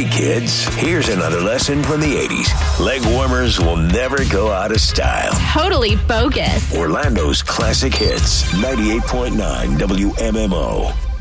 Hey kids, here's another lesson from the 80s. Leg warmers will never go out of style. Totally bogus. Orlando's classic hits, 98.9 WMMO.